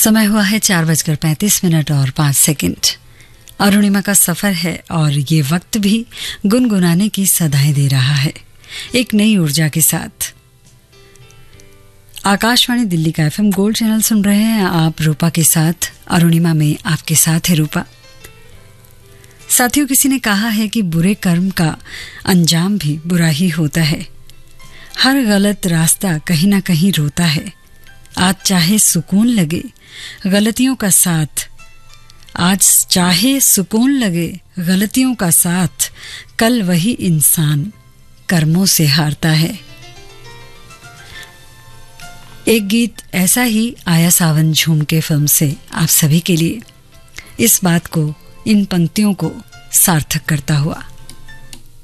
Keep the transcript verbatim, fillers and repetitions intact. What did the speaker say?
समय हुआ है चार बजकर पैंतीस मिनट और पांच सेकंड। अरुणिमा का सफर है और ये वक्त भी गुनगुनाने की सदाएं दे रहा है एक नई ऊर्जा के साथ। आकाशवाणी दिल्ली का एफएम गोल्ड चैनल सुन रहे हैं आप रूपा के साथ। अरुणिमा में आपके साथ है रूपा। साथियों, किसी ने कहा है कि बुरे कर्म का अंजाम भी बुरा ही होता है। हर गलत रास्ता कहीं ना कहीं रोता है। आज चाहे सुकून लगे गलतियों का साथ, आज चाहे सुकून लगे गलतियों का साथ, कल वही इंसान कर्मों से हारता है। एक गीत ऐसा ही आया सावन झूम के फिल्म से आप सभी के लिए, इस बात को, इन पंक्तियों को सार्थक करता हुआ।